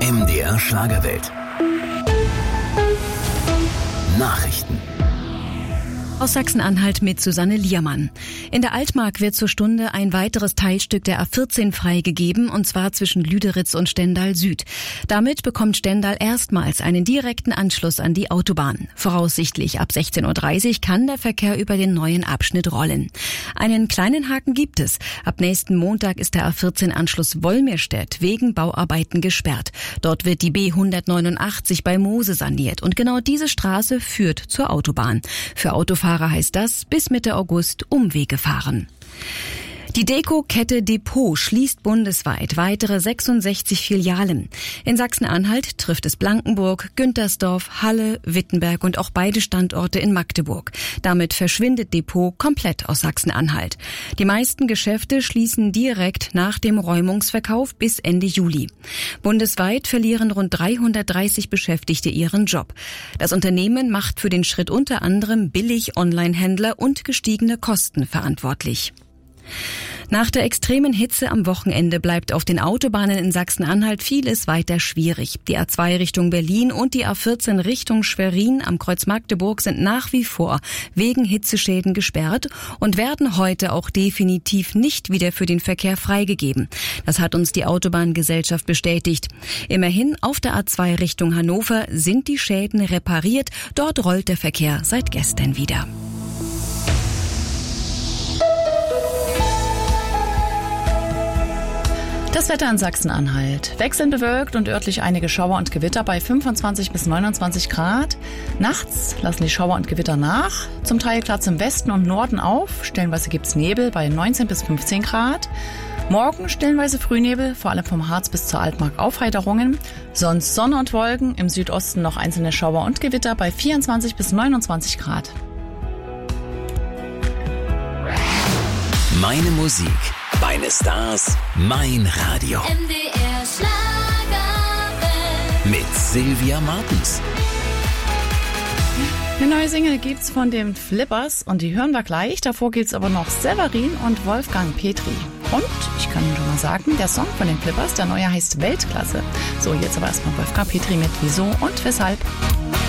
MDR Schlagerwelt. Nachrichten. Aus Sachsen-Anhalt mit Susanne Liermann. In der Altmark wird zur Stunde ein weiteres Teilstück der A14 freigegeben, und zwar zwischen Lüderitz und Stendal Süd. Damit bekommt Stendal erstmals einen direkten Anschluss an die Autobahn. Voraussichtlich ab 16:30 Uhr kann der Verkehr über den neuen Abschnitt rollen. Einen kleinen Haken gibt es. Ab nächsten Montag ist der A14-Anschluss Wolmirstedt wegen Bauarbeiten gesperrt. Dort wird die B189 bei Mose saniert, und genau diese Straße führt zur Autobahn. Für Autofahrer heißt das bis Mitte August Umwege fahren. Die Deko-Kette Depot schließt bundesweit weitere 66 Filialen. In Sachsen-Anhalt trifft es Blankenburg, Güntersdorf, Halle, Wittenberg und auch beide Standorte in Magdeburg. Damit verschwindet Depot komplett aus Sachsen-Anhalt. Die meisten Geschäfte schließen direkt nach dem Räumungsverkauf bis Ende Juli. Bundesweit verlieren rund 330 Beschäftigte ihren Job. Das Unternehmen macht für den Schritt unter anderem Billig-Online-Händler und gestiegene Kosten verantwortlich. Nach der extremen Hitze am Wochenende bleibt auf den Autobahnen in Sachsen-Anhalt vieles weiter schwierig. Die A2 Richtung Berlin und die A14 Richtung Schwerin am Kreuz Magdeburg sind nach wie vor wegen Hitzeschäden gesperrt und werden heute auch definitiv nicht wieder für den Verkehr freigegeben. Das hat uns die Autobahngesellschaft bestätigt. Immerhin, auf der A2 Richtung Hannover sind die Schäden repariert. Dort rollt der Verkehr seit gestern wieder. Das Wetter in Sachsen-Anhalt. Wechselnd bewölkt und örtlich einige Schauer und Gewitter bei 25 bis 29 Grad. Nachts lassen die Schauer und Gewitter nach. Zum Teil klart es im Westen und Norden auf. Stellenweise gibt's Nebel bei 19 bis 15 Grad. Morgen stellenweise Frühnebel, vor allem vom Harz bis zur Altmark Aufheiterungen. Sonst Sonne und Wolken, im Südosten noch einzelne Schauer und Gewitter bei 24 bis 29 Grad. Meine Musik, meine Stars, mein Radio. MDR Schlagerwelt. Mit Sylvia Martens. Eine neue Single gibt's von den Flippers und die hören wir gleich. Davor gibt's aber noch Severin und Wolfgang Petri. Und ich kann schon mal sagen, der Song von den Flippers, der neue heißt Weltklasse. So, jetzt aber erstmal Wolfgang Petri mit Wieso und Weshalb.